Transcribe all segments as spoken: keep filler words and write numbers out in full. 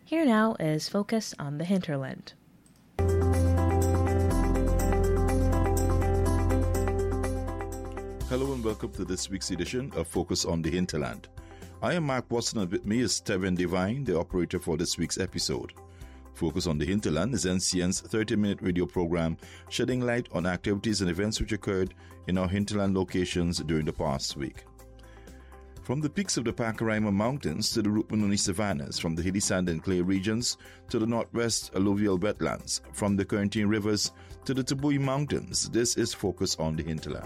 Here now is Focus on the Hinterland. Hello and welcome to this week's edition of Focus on the Hinterland. I am Mark Watson and with me is Tevin Devine, the operator for this week's episode. Focus on the Hinterland is N C N's thirty-minute radio program shedding light on activities and events which occurred in our hinterland locations during the past week. From the peaks of the Pacaraima Mountains to the Rupununi savannas, from the hilly sand and clay regions to the northwest alluvial wetlands, from the Corentyne rivers to the Tabui Mountains, this is Focus on the Hinterland.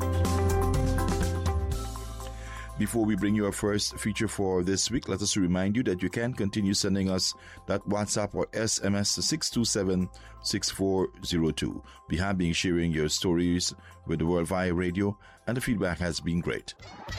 Before we bring you our first feature for this week, let us remind you that you can continue sending us that WhatsApp or S M S to six two seven, six four zero two. We have been sharing your stories with the World Via Radio and the feedback has been great.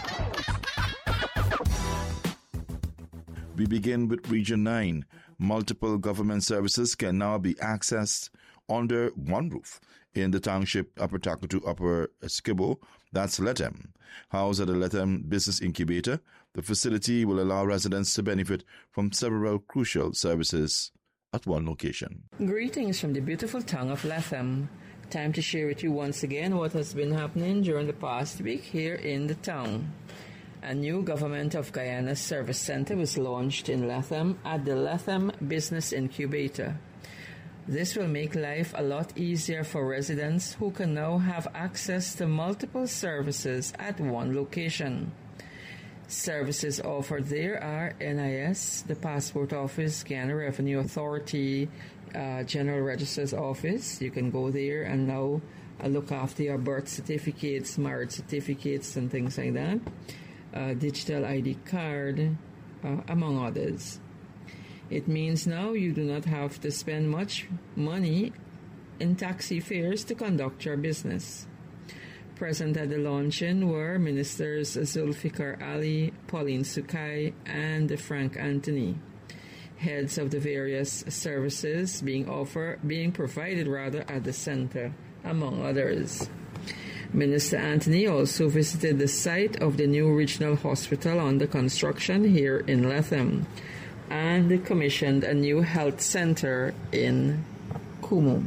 We begin with Region nine. Multiple government services can now be accessed under one roof in the township Upper Takatu, Upper Skibo, that's Lethem. Housed at the Lethem Business Incubator, the facility will allow residents to benefit from several crucial services at one location. Greetings from the beautiful town of Lethem. Time to share with you once again what has been happening during the past week here in the town. A new Government of Guyana Service Center was launched in Lethem at the Lethem Business Incubator. This will make life a lot easier for residents who can now have access to multiple services at one location. Services offered there are N I S, the Passport Office, Guyana Revenue Authority, uh, General Register's Office. You can go there and now uh, look after your birth certificates, marriage certificates, and things like that. Uh, digital I D card, uh, among others. It means now you do not have to spend much money in taxi fares to conduct your business. Present at the launching were Ministers Zulfikar Ali, Pauline Sukai, and Frank Anthony, heads of the various services being offered, being provided rather at the center, among others. Minister Anthony also visited the site of the new regional hospital under construction here in Lethem, and commissioned a new health center in Kumu.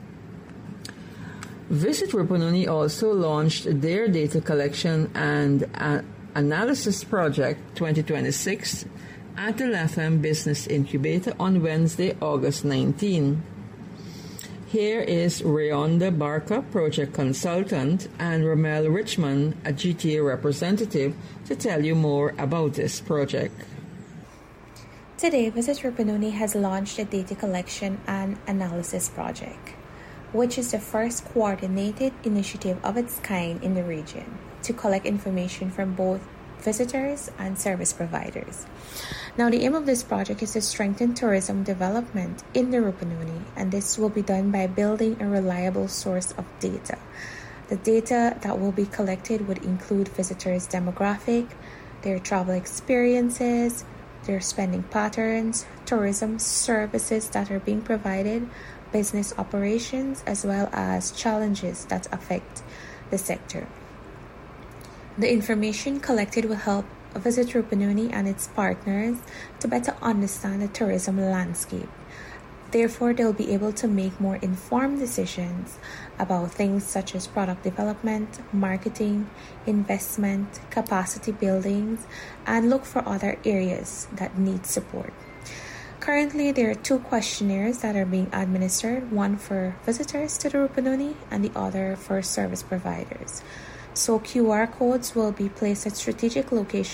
Visit Rupununi also launched their data collection and uh, analysis project twenty twenty-six at the Lethem Business Incubator on Wednesday, August nineteenth. Here is Rayonda Barker, project consultant, and Ramel Richmond, a G T A representative, to tell you more about this project. Today, Visit Rupununi has launched a data collection and analysis project, which is the first coordinated initiative of its kind in the region to collect information from both visitors and service providers. Now, the aim of this project is to strengthen tourism development in the Rupununi, and this will be done by building a reliable source of data. The data that will be collected would include visitors' demographic, their travel experiences, their spending patterns, tourism services that are being provided, business operations, as well as challenges that affect the sector. The information collected will help Visit Rupununi and its partners to better understand the tourism landscape. Therefore, they'll be able to make more informed decisions about things such as product development, marketing, investment, capacity buildings, and look for other areas that need support. Currently, there are two questionnaires that are being administered, one for visitors to the Rupununi and the other for service providers. So Q R codes will be placed at strategic locations